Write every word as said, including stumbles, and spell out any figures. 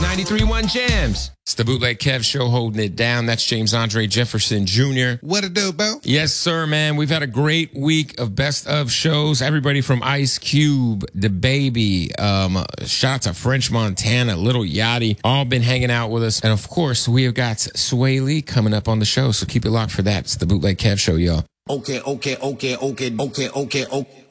ninety-three point one Jams. It's the Bootleg Kev Show holding it down. That's James Andre Jefferson Junior What it do, Bo? Yes, sir, man. We've had a great week of best of shows. Everybody from Ice Cube, The Baby, um, shout out to French Montana, Little Yachty, all been hanging out with us. And of course, we have got Sway Lee coming up on the show. So keep it locked for that. It's the Bootleg Kev Show, y'all. Okay, okay, okay, okay, okay, okay, okay.